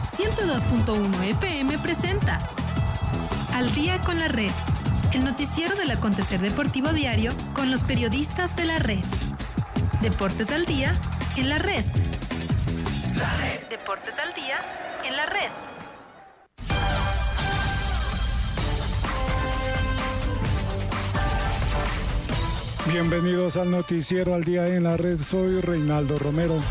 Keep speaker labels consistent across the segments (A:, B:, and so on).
A: 102.1 FM presenta Al Día con la Red, el noticiero del acontecer deportivo diario con los periodistas de la red. Deportes al día en la red. Deportes al día en la red.
B: Bienvenidos al noticiero Al Día en la Red. Soy Reinaldo Romero.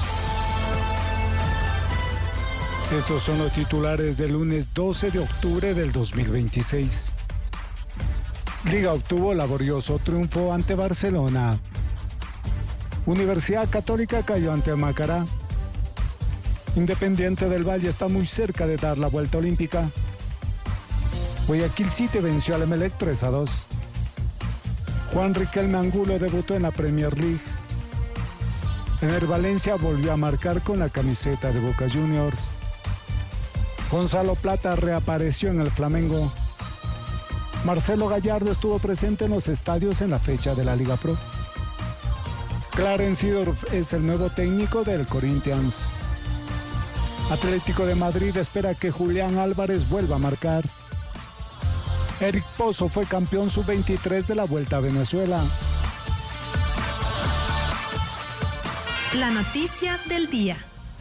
B: Estos son los titulares del lunes 12 de octubre del 2026. Liga obtuvo laborioso triunfo ante Barcelona. Universidad Católica cayó ante Macará. Independiente del Valle está muy cerca de dar la vuelta olímpica. Guayaquil City venció al Emelec 3-2. Juan Riquelme Angulo debutó en la Premier League. Ener Valencia volvió a marcar con la camiseta de Boca Juniors. Gonzalo Plata reapareció en el Flamengo. Marcelo Gallardo estuvo presente en los estadios en la fecha de la Liga Pro. Clarence Seedorf es el nuevo técnico del Corinthians. Atlético de Madrid espera que Julián Álvarez vuelva a marcar. Eric Pozo fue campeón sub-23 de la Vuelta a Venezuela.
A: La noticia del día.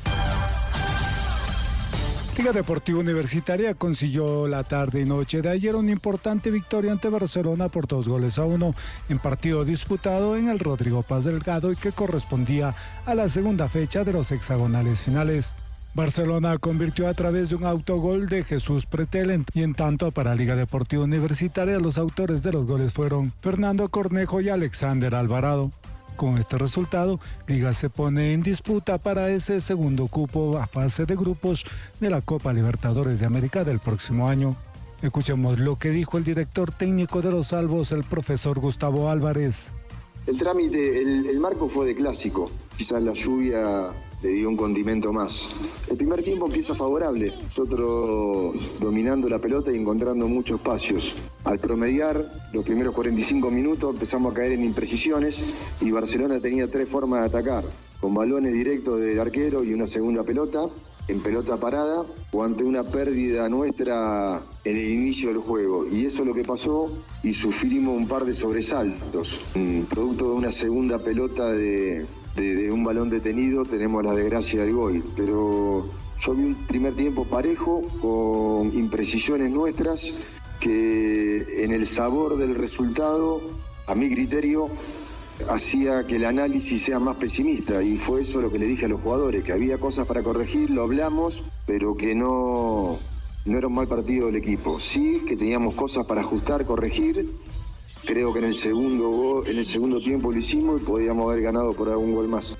B: Liga Deportiva Universitaria consiguió la tarde y noche de ayer una importante victoria ante Barcelona por 2-1 en partido disputado en el Rodrigo Paz Delgado y que correspondía a la segunda fecha de los hexagonales finales. Barcelona convirtió a través de un autogol de Jesús Pretel y en tanto para Liga Deportiva Universitaria los autores de los goles fueron Fernando Cornejo y Alexander Alvarado. Con este resultado, Liga se pone en disputa para ese segundo cupo a fase de grupos de la Copa Libertadores de América del próximo año. Escuchemos lo que dijo el director técnico de los Albos, el profesor Gustavo Álvarez.
C: El trámite, el marco fue de clásico, quizás la lluvia le dio un condimento más. El primer tiempo empieza favorable, nosotros dominando la pelota y encontrando muchos espacios. Al promediar los primeros 45 minutos empezamos a caer en imprecisiones y Barcelona tenía tres formas de atacar, con balones directos del arquero y una segunda pelota, en pelota parada o ante una pérdida nuestra en el inicio del juego. Y eso es lo que pasó y sufrimos un par de sobresaltos. Producto de una segunda pelota de un balón detenido tenemos la desgracia del gol, pero yo vi un primer tiempo parejo con imprecisiones nuestras que en el sabor del resultado, a mi criterio, hacía que el análisis sea más pesimista y fue eso lo que le dije a los jugadores, que había cosas para corregir, lo hablamos, pero que no era un mal partido del equipo, sí que teníamos cosas para ajustar, corregir. Creo que en el segundo tiempo lo hicimos y podíamos haber ganado por algún gol más.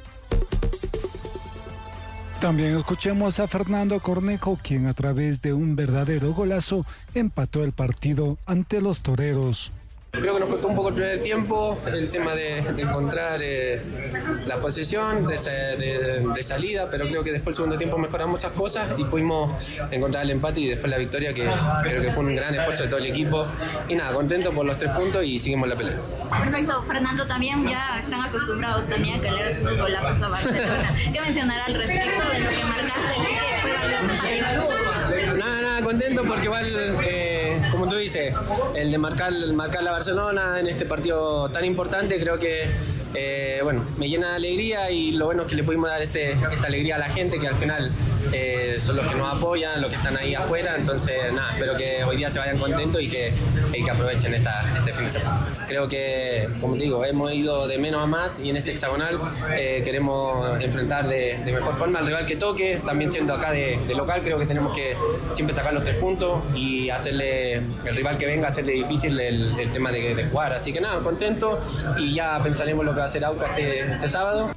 B: También escuchemos a Fernando Cornejo, quien a través de un verdadero golazo empató el partido ante los toreros.
D: Creo que nos costó un poco el primer tiempo, el tema de encontrar la posesión, de salida, pero creo que después el segundo tiempo mejoramos esas cosas y pudimos encontrar el empate y después la victoria, que creo que fue un gran esfuerzo de todo el equipo. Y nada, contento por los 3 puntos y seguimos la pelea.
E: Perfecto, Fernando, también ya están acostumbrados también a que le hagas unos golazos a Barcelona. ¿Qué mencionar al respecto de lo que marcaste, que fue valioso para el grupo?
D: Nada, contento porque igual, como tú dices, el de marcar la Barcelona en este partido tan importante, creo que me llena de alegría y lo bueno es que le pudimos dar esta alegría a la gente, que al final son los que nos apoyan, los que están ahí afuera. Entonces nada, espero que hoy día se vayan contentos y que aprovechen este fin de semana. Creo que, como te digo, hemos ido de menos a más y en este hexagonal queremos enfrentar de mejor forma al rival que toque. También siendo acá de local, creo que tenemos que siempre sacar los 3 puntos y hacerle, el rival que venga, hacerle difícil el tema de jugar. Así que nada, contento y ya pensaremos lo que va a hacer Aucas este sábado.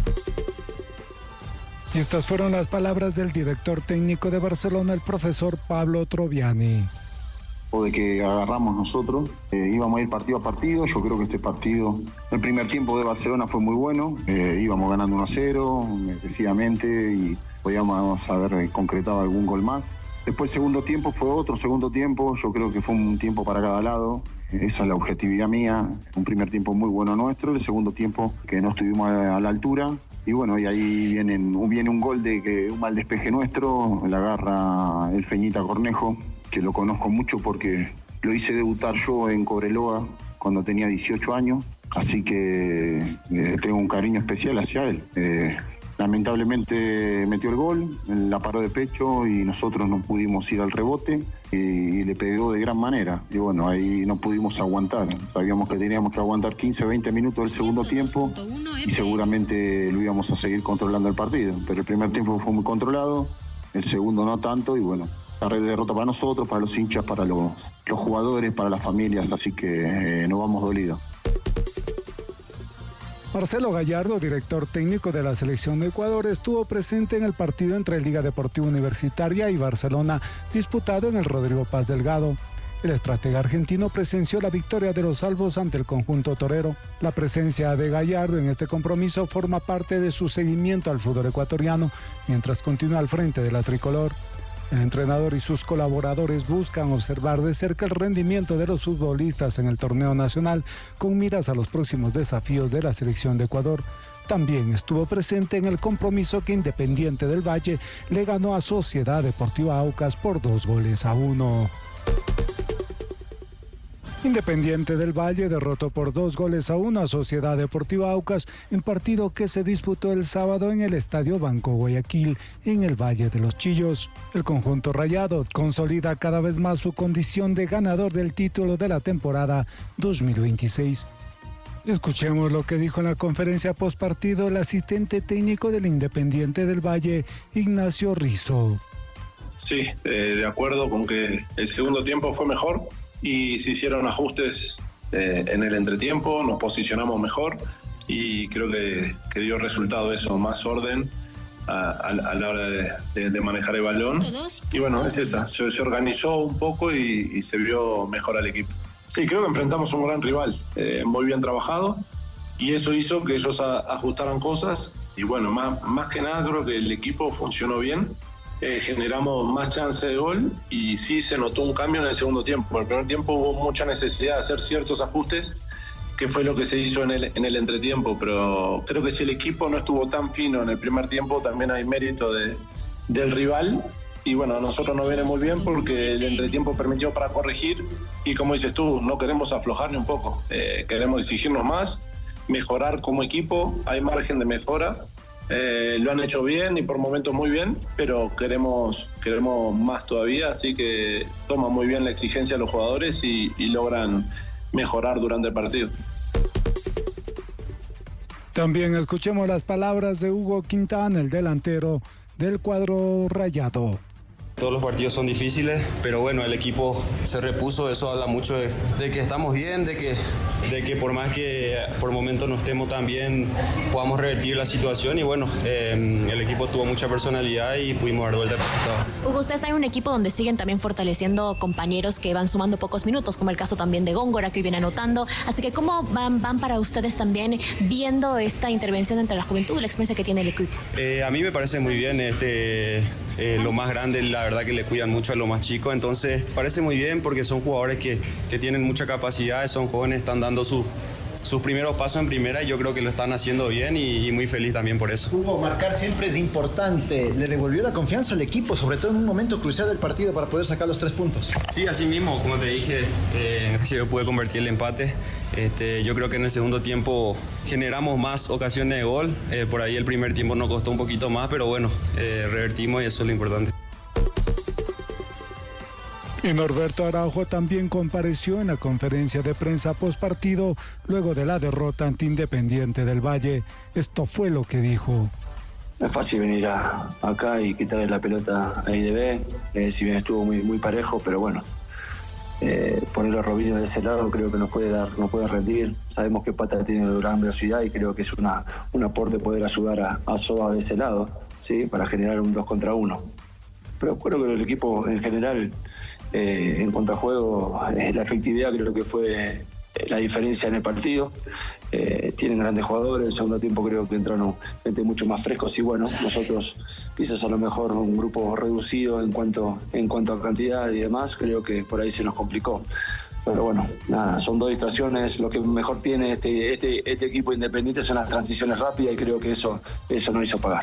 B: Y estas fueron las palabras del director técnico de Barcelona, el profesor Pablo Troviani.
F: De que agarramos nosotros, íbamos a ir partido a partido. Yo creo que este partido, el primer tiempo de Barcelona fue muy bueno, íbamos ganando 1-0 efectivamente y podíamos haber concretado algún gol más. Después el segundo tiempo fue otro segundo tiempo, yo creo que fue un tiempo para cada lado. Esa es la objetividad mía, un primer tiempo muy bueno nuestro, el segundo tiempo que no estuvimos a la altura Y bueno, y ahí viene un gol un mal despeje nuestro, la agarra el Feñita Cornejo, que lo conozco mucho porque lo hice debutar yo en Cobreloa cuando tenía 18 años, así que tengo un cariño especial hacia él. Lamentablemente metió el gol, la paró de pecho y nosotros no pudimos ir al rebote y le pegó de gran manera. Y bueno, ahí no pudimos aguantar. Sabíamos que teníamos que aguantar 15, 20 minutos del segundo tiempo y seguramente lo íbamos a seguir controlando el partido. Pero el primer tiempo fue muy controlado, el segundo no tanto y bueno, la derrota para nosotros, para los hinchas, para los jugadores, para las familias, así que nos vamos dolidos.
B: Marcelo Gallardo, director técnico de la selección de Ecuador, estuvo presente en el partido entre Liga Deportiva Universitaria y Barcelona, disputado en el Rodrigo Paz Delgado. El estratega argentino presenció la victoria de los albos ante el conjunto torero. La presencia de Gallardo en este compromiso forma parte de su seguimiento al fútbol ecuatoriano, mientras continúa al frente de la tricolor. El entrenador y sus colaboradores buscan observar de cerca el rendimiento de los futbolistas en el torneo nacional con miras a los próximos desafíos de la selección de Ecuador. También estuvo presente en el compromiso que Independiente del Valle le ganó a Sociedad Deportiva Aucas por 2-1. Independiente del Valle derrotó por 2-1 a Sociedad Deportiva Aucas en partido que se disputó el sábado en el Estadio Banco Guayaquil, en el Valle de los Chillos. El conjunto rayado consolida cada vez más su condición de ganador del título de la temporada 2026. Escuchemos lo que dijo en la conferencia postpartido el asistente técnico del Independiente del Valle, Ignacio Rizzo.
G: Sí, de acuerdo con que el segundo tiempo fue mejor y se hicieron ajustes en el entretiempo, nos posicionamos mejor y creo que dio resultado eso, más orden a la hora de manejar el balón. Y bueno, es esa, se organizó un poco y se vio mejor al equipo. Sí, creo que enfrentamos a un gran rival, muy bien trabajado, y eso hizo que ellos ajustaran cosas y bueno, más que nada creo que el equipo funcionó bien. Generamos más chance de gol y sí se notó un cambio en el segundo tiempo. En el primer tiempo hubo mucha necesidad de hacer ciertos ajustes, que fue lo que se hizo en el entretiempo, pero creo que si el equipo no estuvo tan fino en el primer tiempo, también hay mérito del rival. Y bueno, a nosotros nos viene muy bien porque el entretiempo permitió para corregir y como dices tú, no queremos aflojar ni un poco, queremos exigirnos más, mejorar como equipo, hay margen de mejora. Lo han hecho bien y por momentos muy bien, pero queremos más todavía, así que toman muy bien la exigencia de los jugadores y logran mejorar durante el partido.
B: También escuchemos las palabras de Hugo Quintana, el delantero del cuadro rayado.
H: Todos los partidos son difíciles, pero bueno, el equipo se repuso, eso habla mucho de que estamos bien, de que por más que por momentos no estemos tan bien, podamos revertir la situación y bueno, el equipo tuvo mucha personalidad y pudimos dar vuelta al resultado.
I: Hugo, ustedes están en un equipo donde siguen también fortaleciendo compañeros que van sumando pocos minutos, como el caso también de Góngora, que hoy viene anotando, así que ¿cómo van para ustedes también viendo esta intervención entre la juventud y la experiencia que tiene el equipo?
H: A mí me parece muy bien, lo más grande, la verdad que le cuidan mucho a lo más chico, entonces parece muy bien porque son jugadores que tienen mucha capacidad, son jóvenes, están dando sus primeros pasos en primera y yo creo que lo están haciendo bien y muy feliz también por eso.
J: Hugo, marcar siempre es importante, le devolvió la confianza al equipo, sobre todo en un momento crucial del partido para poder sacar los 3 puntos.
H: Sí, así mismo, como te dije, yo pude convertir el empate. Yo creo que en el segundo tiempo generamos más ocasiones de gol, por ahí el primer tiempo nos costó un poquito más, pero bueno, revertimos y eso es lo importante.
B: Y Norberto Araujo también compareció en la conferencia de prensa postpartido luego de la derrota ante Independiente del Valle. Esto fue lo que dijo.
K: No es fácil venir acá y quitarle la pelota a IDB, si bien estuvo muy parejo, pero bueno, poner los Robinho de ese lado creo que nos puede rendir. Sabemos que Pata tiene gran velocidad y creo que es un aporte poder ayudar a Soba de ese lado, ¿sí? Para generar un 2 contra 1. Pero creo que el equipo en general, en cuanto a juego, la efectividad creo que fue la diferencia en el partido. Tienen grandes jugadores, el segundo tiempo creo que entraron gente mucho más frescos y bueno, nosotros quizás a lo mejor un grupo reducido en cuanto a cantidad y demás, creo que por ahí se nos complicó. Pero bueno, nada, son 2 distracciones. Lo que mejor tiene este equipo Independiente son las transiciones rápidas y creo que eso nos hizo pagar.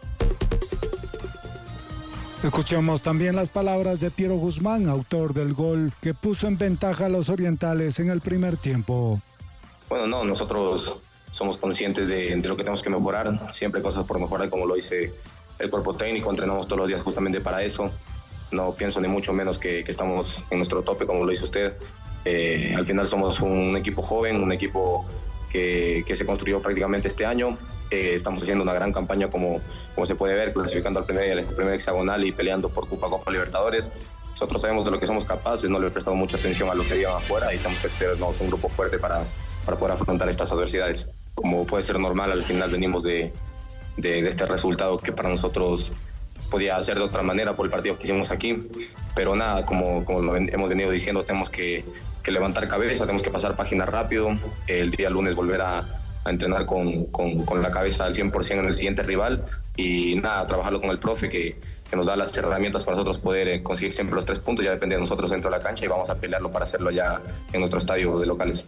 B: Escuchemos también las palabras de Piero Guzmán, autor del gol que puso en ventaja a los orientales en el primer tiempo.
L: Bueno, no, nosotros somos conscientes de lo que tenemos que mejorar. Siempre hay cosas por mejorar, como lo dice el cuerpo técnico. Entrenamos todos los días justamente para eso. No pienso ni mucho menos que estamos en nuestro tope, como lo dice usted. Al final somos un equipo joven, un equipo que se construyó prácticamente este año. Estamos haciendo una gran campaña, como se puede ver, clasificando al primer hexagonal y peleando por Copa Libertadores. Nosotros sabemos de lo que somos capaces, no le he prestado mucha atención a lo que digan afuera y tenemos que esperarnos un grupo fuerte para poder afrontar estas adversidades. Como puede ser normal, al final venimos de este resultado que para nosotros podía ser de otra manera por el partido que hicimos aquí, pero nada, como lo hemos venido diciendo, tenemos que levantar cabeza, tenemos que pasar página rápido, el día lunes volver a entrenar con la cabeza al 100% en el siguiente rival y nada, trabajarlo con el profe que nos da las herramientas para nosotros poder conseguir siempre los 3 puntos. Ya depende de nosotros dentro de la cancha y vamos a pelearlo para hacerlo ya en nuestro estadio de locales.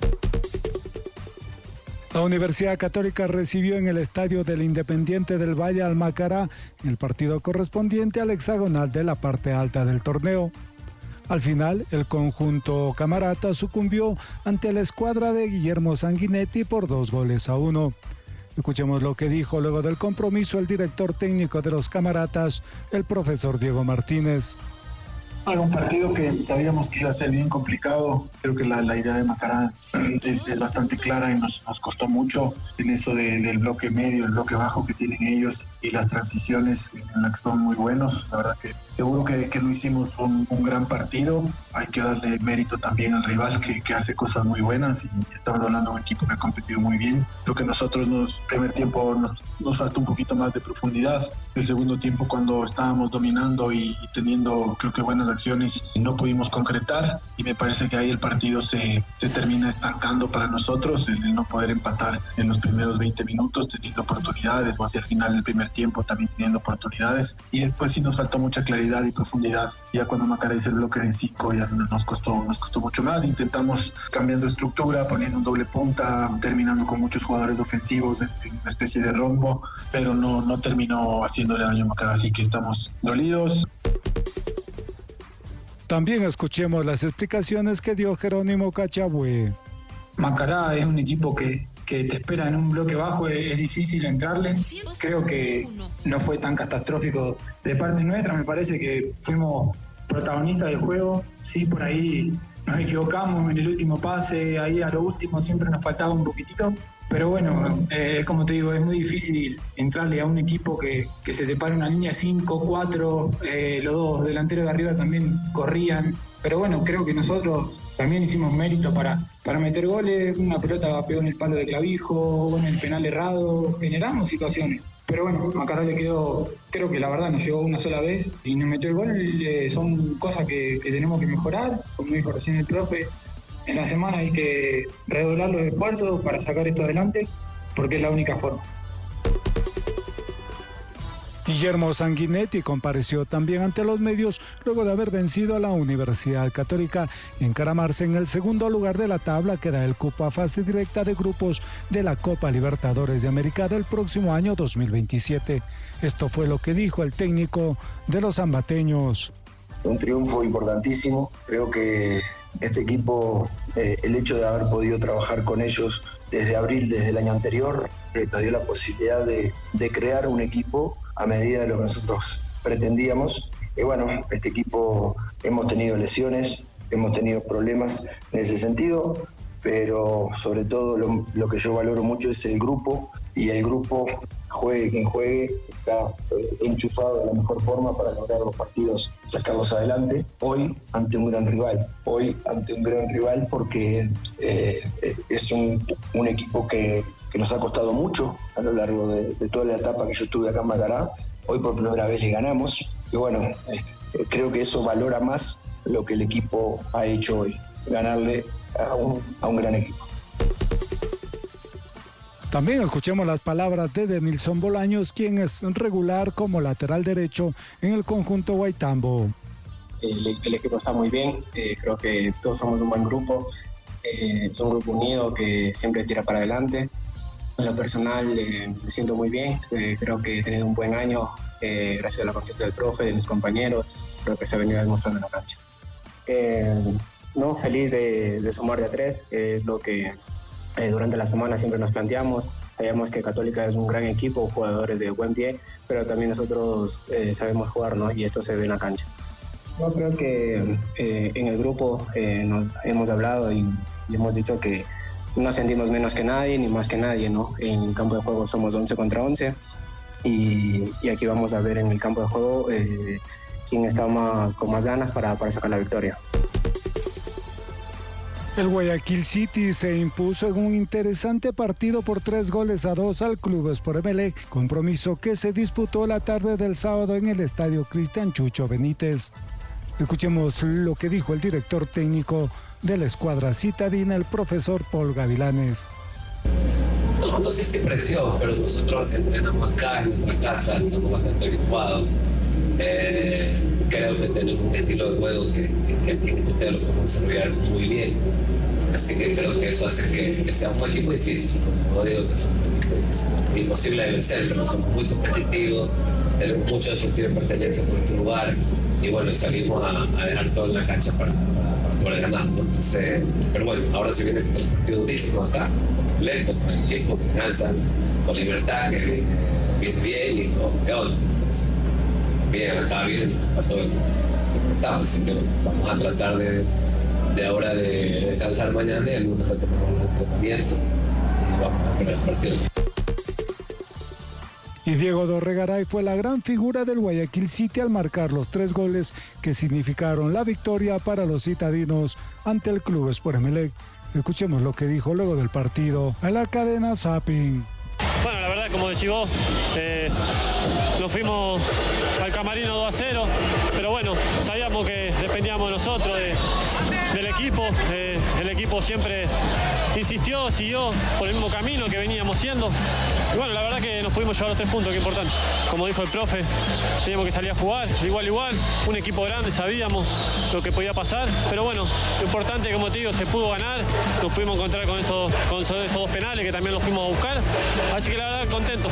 B: La Universidad Católica recibió en el estadio del Independiente del Valle al Macará el partido correspondiente al hexagonal de la parte alta del torneo. Al final, el conjunto camarata sucumbió ante la escuadra de Guillermo Sanguinetti por 2-1. Escuchemos lo que dijo luego del compromiso el director técnico de los camaratas, el profesor Diego Martínez.
M: Era un partido que sabíamos que iba a ser bien complicado. Creo que la idea de Macará es bastante clara y nos costó mucho en eso del bloque medio, el bloque bajo que tienen ellos y las transiciones en las que son muy buenos. La verdad que seguro que no hicimos un gran partido. Hay que darle mérito también al rival que hace cosas muy buenas y estamos hablando de un equipo que ha competido muy bien. Creo que nosotros primer tiempo nos faltó un poquito más de profundidad. El segundo tiempo, cuando estábamos dominando y teniendo creo que buenas acciones, no pudimos concretar y me parece que ahí el partido se termina estancando para nosotros, el no poder empatar en los primeros 20 minutos teniendo oportunidades, o hacia el final del primer tiempo también teniendo oportunidades, y después sí nos faltó mucha claridad y profundidad. Ya cuando Macará hizo el bloque de 5 ya nos costó mucho más. Intentamos cambiando estructura, poniendo un doble punta, terminando con muchos jugadores ofensivos en una especie de rombo, pero no terminó haciéndole daño a Macará, así que estamos dolidos.
B: También escuchemos las explicaciones que dio Jerónimo Cachabue.
N: Macará es un equipo que te espera en un bloque bajo, es difícil entrarle. Creo que no fue tan catastrófico de parte nuestra, me parece que fuimos protagonistas del juego. Sí, por ahí nos equivocamos en el último pase, ahí a lo último siempre nos faltaba un poquitito. Pero bueno, como te digo, es muy difícil entrarle a un equipo que se te para una línea 5-4, los 2 delanteros de arriba también corrían. Pero bueno, creo que nosotros también hicimos mérito para meter goles. Una pelota pegó en el palo de Clavijo, en el penal errado, generamos situaciones. Pero bueno, Macará le quedó, creo que la verdad nos llegó una sola vez y nos metió el gol. Son cosas que tenemos que mejorar, como dijo recién el profe. En la semana hay que redoblar los esfuerzos para sacar esto adelante, porque es la única forma.
B: Guillermo Sanguinetti compareció también ante los medios luego de haber vencido a la Universidad Católica y encaramarse en el segundo lugar de la tabla que da el cupo a fase directa de grupos de la Copa Libertadores de América del próximo año 2027. Esto fue lo que dijo el técnico de los ambateños.
O: Un triunfo importantísimo. Creo que este equipo, el hecho de haber podido trabajar con ellos desde abril, desde el año anterior, nos dio la posibilidad de crear un equipo a medida de lo que nosotros pretendíamos. Y bueno, este equipo hemos tenido lesiones, hemos tenido problemas en ese sentido, pero sobre todo lo que yo valoro mucho es el grupo, y el grupo, juegue quien juegue, está enchufado de la mejor forma para lograr los partidos, sacarlos adelante. Hoy ante un gran rival, porque es un equipo que nos ha costado mucho a lo largo de toda la etapa que yo estuve acá en Macará. Hoy por primera vez le ganamos y bueno, creo que eso valora más lo que el equipo ha hecho hoy, ganarle a un gran equipo.
B: También escuchemos las palabras de Denilson Bolaños, quien es regular como lateral derecho en el conjunto Guaitambo.
K: el equipo está muy bien, creo que todos somos un buen grupo, es un grupo unido que siempre tira para adelante. En lo personal me siento muy bien, creo que he tenido un buen año gracias a la confianza del profe, de mis compañeros, creo que se ha venido demostrando en la cancha. No, feliz de sumar de a 3, es lo que durante la semana siempre nos planteamos. Sabemos que Católica es un gran equipo, jugadores de buen pie, pero también nosotros sabemos jugar, ¿no? Y esto se ve en la cancha. Yo creo que en el grupo nos hemos hablado y hemos dicho que no sentimos menos que nadie ni más que nadie, ¿no? En el campo de juego somos 11 contra 11 y aquí vamos a ver en el campo de juego quién está con más ganas para sacar la victoria.
B: El Guayaquil City se impuso en un interesante partido por 3-2 al Club Sport Emelec, compromiso que se disputó la tarde del sábado en el estadio Cristian Chucho Benítez. Escuchemos lo que dijo el director técnico de la escuadra citadina, el profesor Paul Gavilanes.
P: No sé si presión, pero nosotros entrenamos acá en nuestra casa, estamos bastante habituados. Creo que tenemos un estilo de juego que lo podemos desarrollar muy bien. Así que creo que eso hace que sea un equipo difícil. No digo que es un equipo difícil, imposible de vencer, pero somos muy competitivos, tenemos mucho sentido de pertenencia por este lugar y bueno, salimos a dejar todo en la cancha para poder ganar, ¿no? Entonces, pero bueno, ahora se viene un partido durísimo acá, lento, con el equipo que alzan, con Libertad, que viene bien y con León. Bien, acá viene a todo el mundo. Así que vamos a tratar de ahora de descansar mañana y el lunes retomamos los entrenamientos y vamos a esperar el partido.
B: Y Diego Dorregaray fue la gran figura del Guayaquil City al marcar los 3 goles que significaron la victoria para los citadinos ante el Club Sport Emelec. Escuchemos lo que dijo luego del partido a la cadena Zapping.
Q: Bueno, la verdad, como decís vos, nos fuimos al camarino 2-0, pero bueno, sabíamos que dependíamos de nosotros, del equipo. El equipo siempre insistió, siguió por el mismo camino que veníamos siendo. Y bueno, la verdad que nos pudimos llevar los 3 puntos, que es importante. Como dijo el profe, teníamos que salir a jugar, igual, un equipo grande, sabíamos lo que podía pasar, pero bueno, lo importante, como te digo, se pudo ganar, nos pudimos encontrar con esos 2 penales que también los fuimos a buscar, así que la verdad, contento.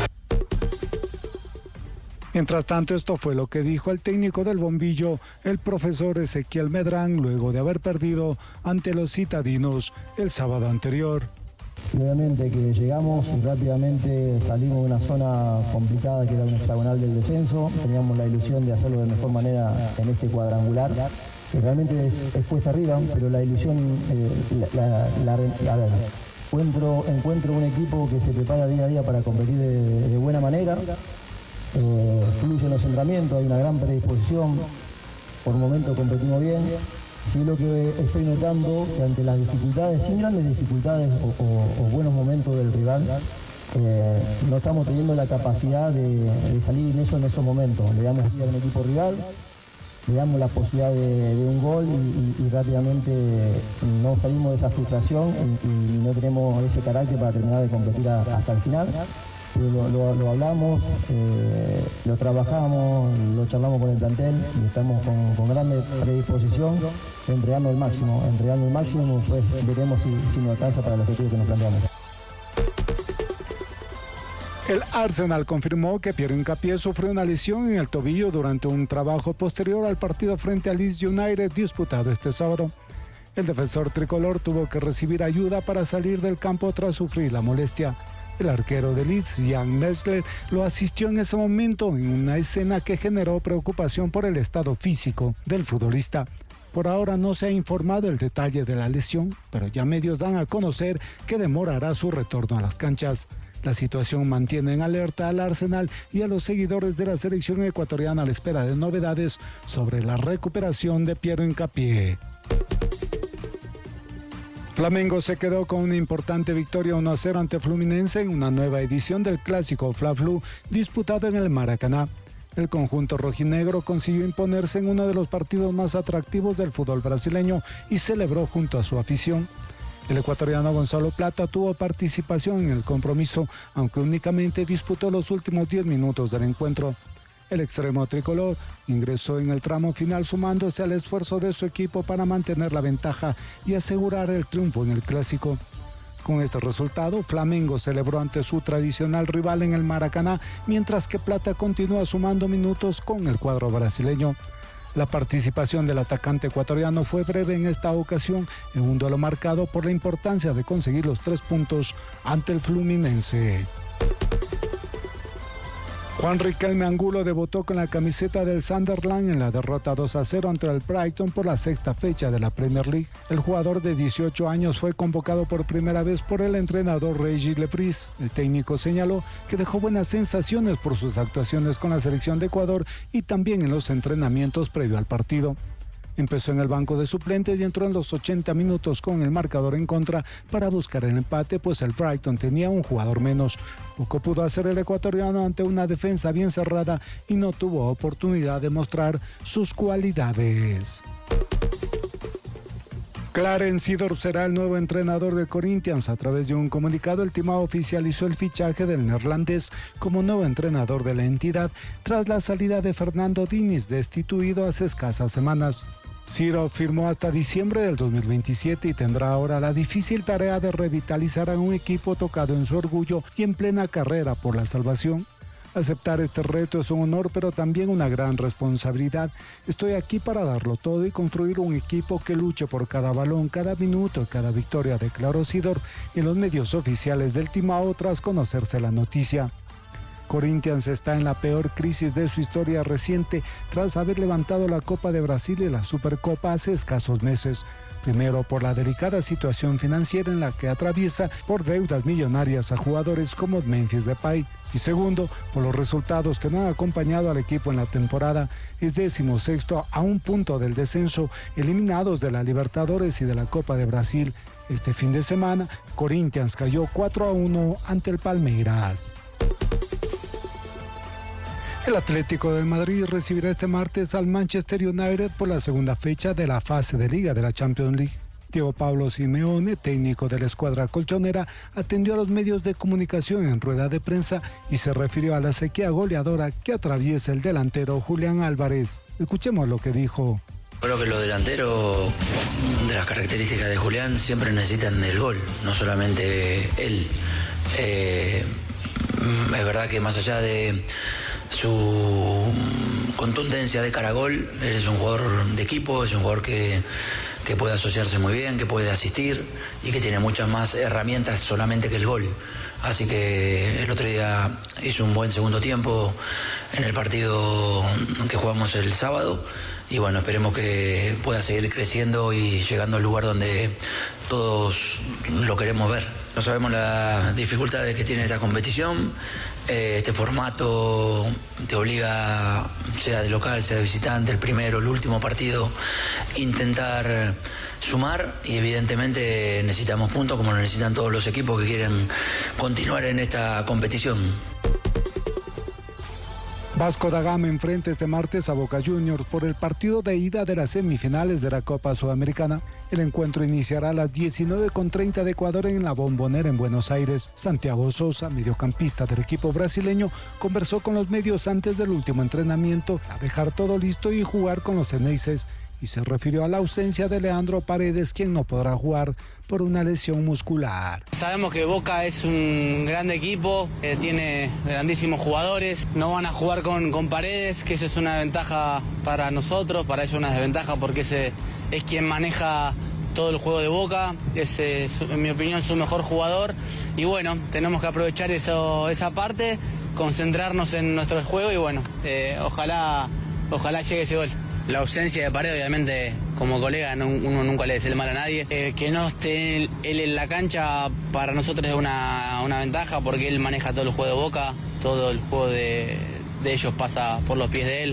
B: Mientras tanto, esto fue lo que dijo el técnico del Bombillo, el profesor Ezequiel Medrán, luego de haber perdido ante los citadinos el sábado anterior.
R: Obviamente que llegamos y rápidamente salimos de una zona complicada que era un hexagonal del descenso. Teníamos la ilusión de hacerlo de mejor manera en este cuadrangular, que realmente es cuesta arriba, pero la ilusión, encuentro un equipo que se prepara día a día para competir de buena manera. Fluyen los entrenamientos, hay una gran predisposición, por momentos competimos bien. Sí, lo que estoy notando que ante las dificultades, sin grandes dificultades o buenos momentos del rival, no estamos teniendo la capacidad de salir en esos momentos. Le damos vida a un equipo rival, le damos la posibilidad de un gol y rápidamente no salimos de esa frustración y no tenemos ese carácter para terminar de competir hasta el final. Lo hablamos, lo trabajamos, lo charlamos con el plantel y estamos con grande predisposición entregando el máximo, pues veremos si nos alcanza para el objetivo que nos planteamos.
B: El Arsenal confirmó que Piero Hincapié sufrió una lesión en el tobillo durante un trabajo posterior al partido frente a Leeds United disputado este sábado. El defensor tricolor tuvo que recibir ayuda para salir del campo tras sufrir la molestia. El arquero de Leeds, Jan Messler, lo asistió en ese momento en una escena que generó preocupación por el estado físico del futbolista. Por ahora no se ha informado el detalle de la lesión, pero ya medios dan a conocer que demorará su retorno a las canchas. La situación mantiene en alerta al Arsenal y a los seguidores de la selección ecuatoriana a la espera de novedades sobre la recuperación de Piero Hincapié. Flamengo se quedó con una importante victoria 1-0 ante Fluminense en una nueva edición del clásico Fla-Flu disputado en el Maracaná. El conjunto rojinegro consiguió imponerse en uno de los partidos más atractivos del fútbol brasileño y celebró junto a su afición. El ecuatoriano Gonzalo Plata tuvo participación en el compromiso, aunque únicamente disputó los últimos 10 minutos del encuentro. El extremo tricolor ingresó en el tramo final sumándose al esfuerzo de su equipo para mantener la ventaja y asegurar el triunfo en el clásico. Con este resultado, Flamengo celebró ante su tradicional rival en el Maracaná, mientras que Plata continúa sumando minutos con el cuadro brasileño. La participación del atacante ecuatoriano fue breve en esta ocasión, en un duelo marcado por la importancia de conseguir los 3 puntos ante el Fluminense. Juan Riquelme Angulo debutó con la camiseta del Sunderland en la derrota 2-0 ante el Brighton por la 6ª fecha de la Premier League. El jugador de 18 años fue convocado por primera vez por el entrenador Régis Le Vries. El técnico señaló que dejó buenas sensaciones por sus actuaciones con la selección de Ecuador y también en los entrenamientos previo al partido. Empezó en el banco de suplentes y entró en los 80 minutos con el marcador en contra para buscar el empate, pues el Brighton tenía un jugador menos. Poco pudo hacer el ecuatoriano ante una defensa bien cerrada y no tuvo oportunidad de mostrar sus cualidades. Clarence Seedorf será el nuevo entrenador del Corinthians. A través de un comunicado, el Timao oficializó el fichaje del neerlandés como nuevo entrenador de la entidad tras la salida de Fernando Diniz, destituido hace escasas semanas. Seedorf firmó hasta diciembre del 2027 y tendrá ahora la difícil tarea de revitalizar a un equipo tocado en su orgullo y en plena carrera por la salvación. Aceptar este reto es un honor, pero también una gran responsabilidad. Estoy aquí para darlo todo y construir un equipo que luche por cada balón, cada minuto y cada victoria, declaró Seedorf en los medios oficiales del Timao tras conocerse la noticia. Corinthians está en la peor crisis de su historia reciente tras haber levantado la Copa de Brasil y la Supercopa hace escasos meses. Primero, por la delicada situación financiera en la que atraviesa por deudas millonarias a jugadores como Memphis Depay. Y segundo, por los resultados que no han acompañado al equipo en la temporada. Es 16º a un punto del descenso, eliminados de la Libertadores y de la Copa de Brasil. Este fin de semana, Corinthians cayó 4-1 ante el Palmeiras. El Atlético de Madrid recibirá este martes al Manchester United por la segunda fecha de la fase de Liga de la Champions League. Diego Pablo Simeone, técnico de la escuadra colchonera, atendió a los medios de comunicación en rueda de prensa y se refirió a la sequía goleadora que atraviesa el delantero Julián Álvarez. Escuchemos lo que dijo.
S: Creo que los delanteros, de las características de Julián, siempre necesitan del gol, no solamente él. Es verdad que más allá de su contundencia de cara a gol, él es un jugador de equipo, es un jugador que puede asociarse muy bien, que puede asistir y que tiene muchas más herramientas solamente que el gol. Así que el otro día hizo un buen segundo tiempo en el partido que jugamos el sábado y bueno, esperemos que pueda seguir creciendo y llegando al lugar donde todos lo queremos ver. No sabemos las dificultades que tiene esta competición. Este formato te obliga, sea de local, sea de visitante, el primero, el último partido, intentar sumar y evidentemente necesitamos puntos como lo necesitan todos los equipos que quieren continuar en esta competición.
B: Vasco da Gama enfrenta este martes a Boca Juniors por el partido de ida de las semifinales de la Copa Sudamericana. El encuentro iniciará a las 19:30 de Ecuador en la Bombonera en Buenos Aires. Santiago Sosa, mediocampista del equipo brasileño, conversó con los medios antes del último entrenamiento a dejar todo listo y jugar con los Eneises, y se refirió a la ausencia de Leandro Paredes, quien no podrá jugar por una lesión muscular.
T: Sabemos que Boca es un gran equipo, tiene grandísimos jugadores, no van a jugar con Paredes, que eso es una ventaja para nosotros, para ellos una desventaja porque ese es quien maneja todo el juego de Boca, es en mi opinión su mejor jugador y bueno, tenemos que aprovechar esa parte, concentrarnos en nuestro juego y bueno, ojalá llegue ese gol. La ausencia de Paredes, obviamente, como colega, uno nunca le desea el mal a nadie. Que no esté él en la cancha, para nosotros es una ventaja, porque él maneja todo el juego de Boca, todo el juego de ellos pasa por los pies de él.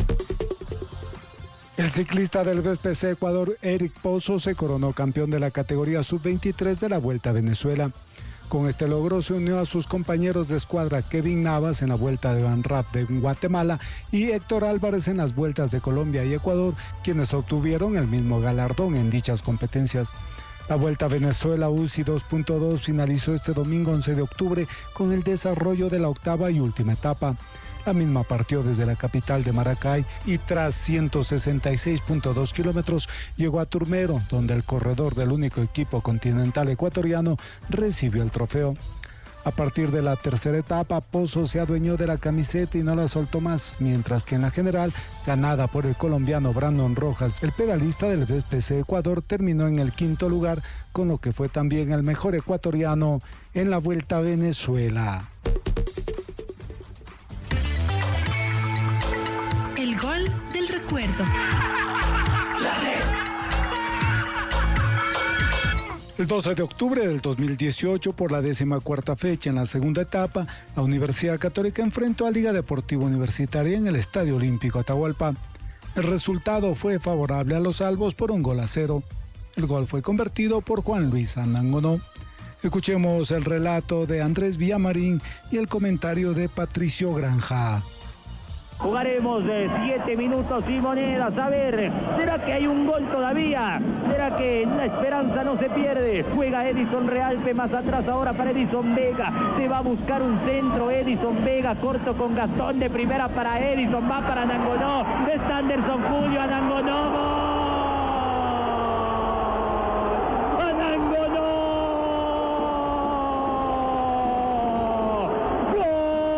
B: El ciclista del BPC Ecuador, Eric Pozo, se coronó campeón de la categoría sub-23 de la Vuelta a Venezuela. Con este logro se unió a sus compañeros de escuadra Kevin Navas en la Vuelta de Van Rap de Guatemala y Héctor Álvarez en las vueltas de Colombia y Ecuador, quienes obtuvieron el mismo galardón en dichas competencias. La Vuelta a Venezuela UCI 2.2 finalizó este domingo 11 de octubre con el desarrollo de la octava y última etapa. La misma partió desde la capital de Maracay y tras 166.2 kilómetros llegó a Turmero, donde el corredor del único equipo continental ecuatoriano recibió el trofeo. A partir de la tercera etapa, Pozo se adueñó de la camiseta y no la soltó más, mientras que en la general, ganada por el colombiano Brandon Rojas, el pedalista del BPC Ecuador terminó en el quinto lugar, con lo que fue también el mejor ecuatoriano en la Vuelta a Venezuela.
A: El gol del recuerdo.
B: El 12 de octubre del 2018, por la 14ª fecha en la segunda etapa, la Universidad Católica enfrentó a Liga Deportiva Universitaria en el Estadio Olímpico Atahualpa. El resultado fue favorable a los albos por 1-0. El gol fue convertido por Juan Luis Anangonó. Escuchemos el relato de Andrés Villamarín y el comentario de Patricio Granja.
U: Jugaremos 7 minutos y monedas. A ver, ¿será que hay un gol todavía? ¿Será que la esperanza no se pierde? Juega Edison Realpe más atrás ahora para Edison Vega. Se va a buscar un centro Edison Vega, corto con Gastón de primera para Edison. Va para Anangonó. Es Anderson Julio Anangonó.